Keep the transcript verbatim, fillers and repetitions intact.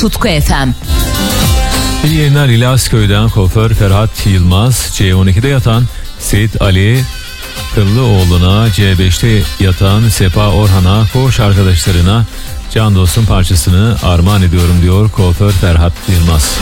Tutku F M. İyi yayınlar. İlazköy'den kuaför Ferhat Yılmaz, C on ikide yatan Seyit Ali Kıllıoğlu'na, C beşte yatan Sepa Orhan'a, koğuş arkadaşlarına Can Dostum parçasını armağan ediyorum diyor kuaför Ferhat Yılmaz.